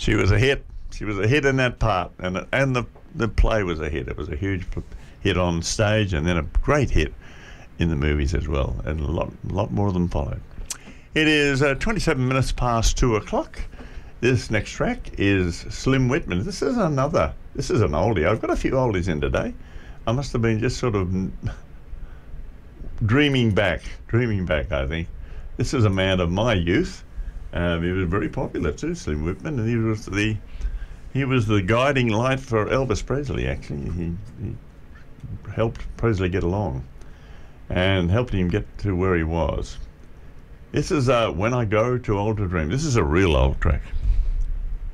She was a hit. She was a hit in that part, and the play was a hit. It was a huge hit on stage, and then a great hit in the movies as well, and a lot more of them followed. It is 27 minutes past 2 o'clock. This next track is Slim Whitman. This is an oldie. I've got a few oldies in today. I must have been just sort of dreaming back, I think. This is a man of my youth. He was very popular too, Slim Whitman, and he was the guiding light for Elvis Presley, actually. He helped Presley get along and helped him get to where he was. This is When I Go Too Old to Dream. This is a real old track.